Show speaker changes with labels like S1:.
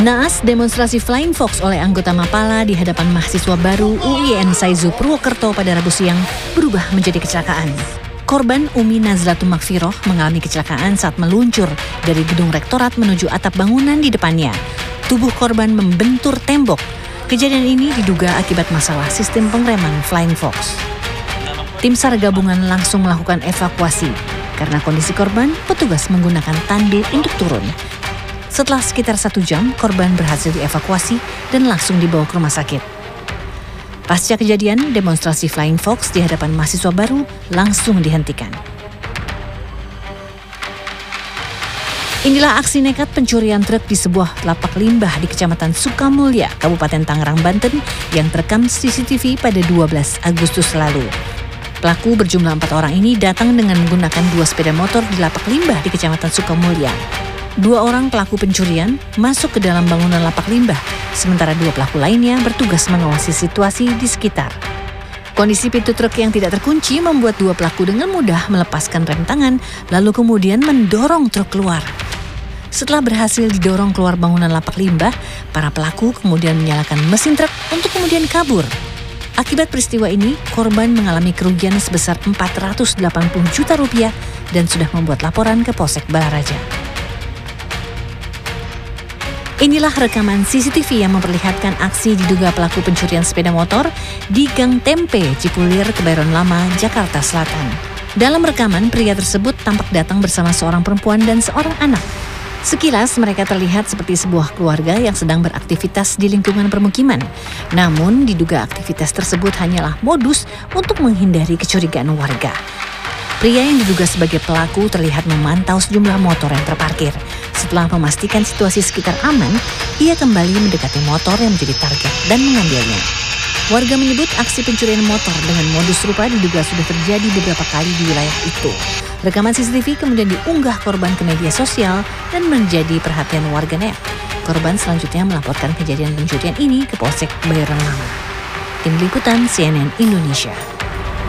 S1: Naas demonstrasi Flying Fox oleh anggota Mapala di hadapan mahasiswa baru UIN Saizu Purwokerto pada Rabu siang berubah menjadi kecelakaan. Korban Umi Nazlatul Makfiroh mengalami kecelakaan saat meluncur dari gedung rektorat menuju atap bangunan di depannya. Tubuh korban membentur tembok. Kejadian ini diduga akibat masalah sistem pengereman Flying Fox. Tim SAR gabungan langsung melakukan evakuasi. Karena kondisi korban, petugas menggunakan tandu untuk turun. Setelah sekitar 1 jam, korban berhasil dievakuasi dan langsung dibawa ke rumah sakit. Pasca kejadian, demonstrasi Flying Fox di hadapan mahasiswa baru langsung dihentikan. Inilah aksi nekat pencurian truk di sebuah lapak limbah di Kecamatan Sukamulya, Kabupaten Tangerang, Banten yang terekam CCTV pada 12 Agustus lalu. Pelaku berjumlah 4 orang ini datang dengan menggunakan 2 sepeda motor di lapak limbah di Kecamatan Sukamulya. 2 orang pelaku pencurian masuk ke dalam bangunan lapak limbah, sementara 2 pelaku lainnya bertugas mengawasi situasi di sekitar. Kondisi pintu truk yang tidak terkunci membuat 2 pelaku dengan mudah melepaskan rem tangan, lalu kemudian mendorong truk keluar. Setelah berhasil didorong keluar bangunan lapak limbah, para pelaku kemudian menyalakan mesin truk untuk kemudian kabur. Akibat peristiwa ini, korban mengalami kerugian sebesar Rp480 juta dan sudah membuat laporan ke Polsek Balaraja. Inilah rekaman CCTV yang memperlihatkan aksi diduga pelaku pencurian sepeda motor di Gang Tempe, Cipulir, Kebayoran Lama, Jakarta Selatan. Dalam rekaman, pria tersebut tampak datang bersama seorang perempuan dan seorang anak. Sekilas mereka terlihat seperti sebuah keluarga yang sedang beraktivitas di lingkungan permukiman. Namun, diduga aktivitas tersebut hanyalah modus untuk menghindari kecurigaan warga. Pria yang diduga sebagai pelaku terlihat memantau sejumlah motor yang terparkir. Setelah memastikan situasi sekitar aman, ia kembali mendekati motor yang menjadi target dan mengambilnya. Warga menyebut aksi pencurian motor dengan modus serupa diduga sudah terjadi beberapa kali di wilayah itu. Rekaman CCTV kemudian diunggah korban ke media sosial dan menjadi perhatian warganet. Korban selanjutnya melaporkan kejadian pencurian ini ke Polsek Kebayoran Lama. Tim Liputan CNN Indonesia.